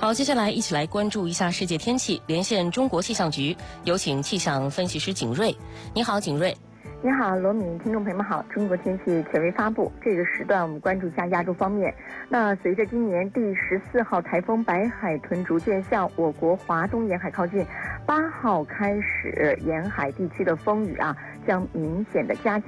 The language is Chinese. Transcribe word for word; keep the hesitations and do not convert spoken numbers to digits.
好，接下来一起来关注一下世界天气，连线中国气象局，有请气象分析师景瑞。你好，景瑞。 你好，罗敏，听众朋友们好。中国天气权威发布，这个时段我们关注一下亚洲方面。那随着今年第十四号台风白海豚逐渐向我国华东沿海靠近，八号开始沿海地区的风雨啊将明显的加